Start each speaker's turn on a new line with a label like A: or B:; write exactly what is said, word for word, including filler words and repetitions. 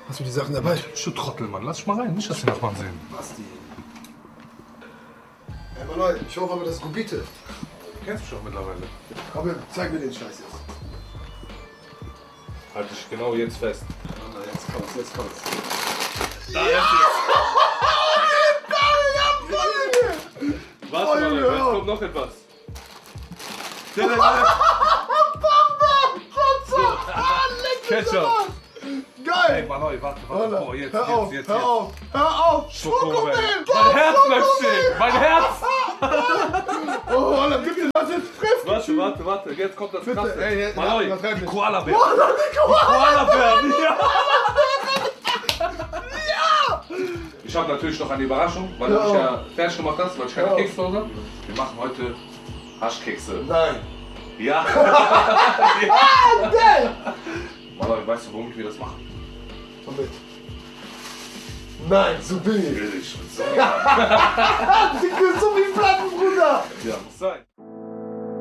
A: Hast du die Sachen dabei?
B: Du Trottel, Mann. Lass dich mal rein. Nicht, dass die Nachbarn sehen.
A: Basti. Ey, Mann, ich hoffe aber, das ist Gubite.
B: Du kennst mich doch mittlerweile.
A: Komm, zeig mir den Scheiß jetzt.
B: Halt dich genau jetzt fest.
A: Na, jetzt kommt's, jetzt kommt's.
B: Da ist es. Warte mal, jetzt kommt noch etwas. Ketchup.
A: Geil!
B: Ey, Mann, warte, warte. Boah, jetzt,
A: hör
B: jetzt,
A: auf,
B: jetzt,
A: hör
B: jetzt.
A: auf, hör auf!
B: Schokomel.
A: Schokomel!
B: Mein Herz bleibt stehen. Mein Herz.
A: Oh, dann gib dir das jetzt frisch!
B: Warte, warte, warte. Jetzt kommt das
A: Bitte,
B: Krasse.
A: ey, ey,
B: Malloy,
A: übertreib
B: die
A: nicht.
B: Koala-Bär.
A: Koala, die Koala!
B: Koala-Bären, ja. Ich habe natürlich noch eine Überraschung, weil du mich ja fertig gemacht hast, weil ich keine Kekse habe. Wir machen heute Haschkekse.
A: Nein!
B: Ja.
A: Ah, geil!
B: Malloy, weißt du, womit wir das machen?
A: Womit? Nein, so billig!
B: Billig. So.
A: So wie